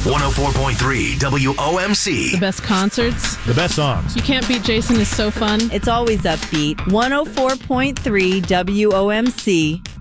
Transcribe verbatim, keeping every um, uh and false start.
one oh four point three W O M C. The best concerts. The best songs. You Can't Beat Jason is so fun. It's always upbeat. one oh four point three W O M C.